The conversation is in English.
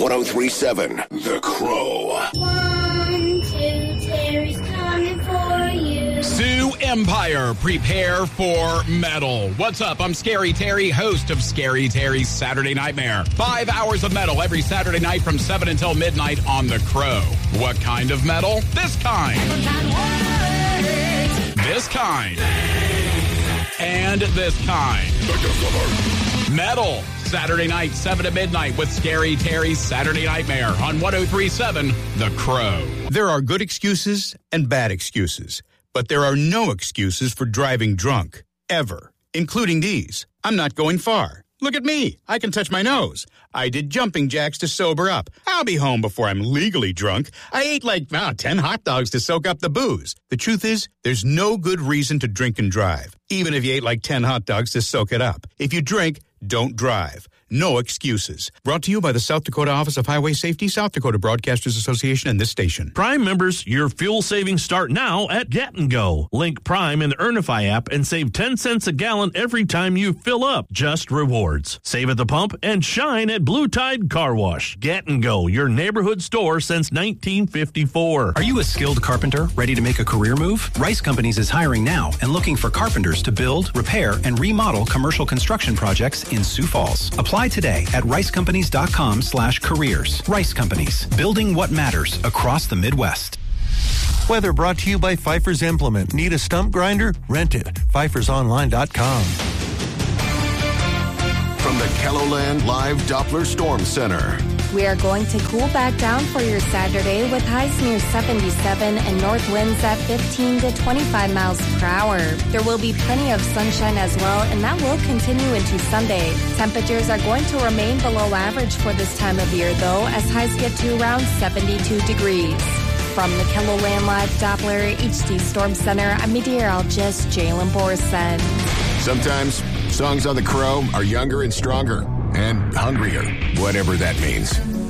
103.7 The Crow. 1, 2, Terry's coming for you. Sioux Empire, prepare for metal. What's up? I'm Scary Terry, host of Scary Terry's Saturday Nightmare. 5 hours of metal every Saturday night from 7 until midnight on The Crow. What kind of metal? This kind. This kind. And this kind. Metal. Saturday night, 7 to midnight with Scary Terry's Saturday Nightmare on 103.7 The Crow. There are good excuses and bad excuses, but there are no excuses for driving drunk, ever, including these. I'm not going far. Look at me. I can touch my nose. I did jumping jacks to sober up. I'll be home before I'm legally drunk. I ate 10 hot dogs to soak up the booze. The truth is, there's no good reason to drink and drive, even if you ate 10 hot dogs to soak it up. If you drink, don't drive. No excuses. Brought to you by the South Dakota Office of Highway Safety, South Dakota Broadcasters Association, and this station. Prime members, your fuel savings start now at Get & Go. Link Prime in the Earnify app and save 10 cents a gallon every time you fill up. Just rewards. Save at the pump and shine at Blue Tide Car Wash. Get & Go, your neighborhood store since 1954. Are you a skilled carpenter ready to make a career move? Rice Companies is hiring now and looking for carpenters to build, repair, and remodel commercial construction projects in Sioux Falls. Apply today at ricecompanies.com/careers. Rice Companies, building what matters across the Midwest. Weather brought to you by Pfeiffer's Implement. Need a stump grinder? Rent it. PfeiffersOnline.com. From the KELOLAND Live Doppler Storm Center. We are going to cool back down for your Saturday with highs near 77 and north winds at 15 to 25 miles per hour. There will be plenty of sunshine as well, and that will continue into Sunday. Temperatures are going to remain below average for this time of year, though, as highs get to around 72 degrees. From the KELOLAND Live Doppler HD Storm Center, I'm meteorologist Jalen Borson. Sometimes songs on The Crow are younger and stronger and hungrier, whatever that means.